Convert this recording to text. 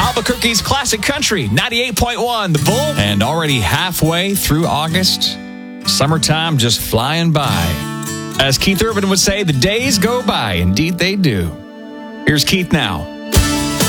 Albuquerque's Classic Country, 98.1 The Bull. And already halfway through August, summertime just flying by. As Keith Urban would say, the days go by. Indeed they do. Here's Keith now.